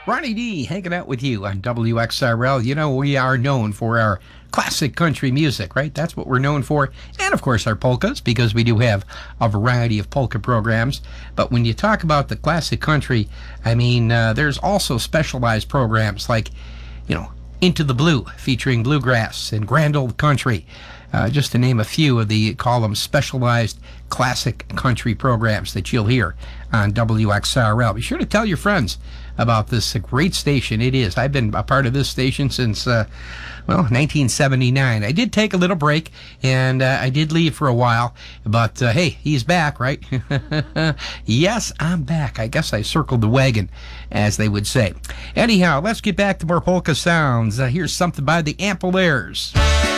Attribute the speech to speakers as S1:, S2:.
S1: Ronnie D hanging out with you on WXRL. You know, we are known for our classic country music, right? That's what we're known for. And of course, our polkas, because we do have a variety of polka programs. But when you talk about the classic country, I mean, there's also specialized programs like, Into the Blue, featuring bluegrass and grand old country. Just to name a few of the, call them specialized classic country programs that you'll hear on WXRL. Be sure to tell your friends about this great station. It is. I've been a part of this station since, 1979. I did take a little break, and I did leave for a while, but hey, he's back, right? Yes, I'm back. I guess I circled the wagon, as they would say. Anyhow, let's get back to more polka sounds. Here's something by the Ampleairs.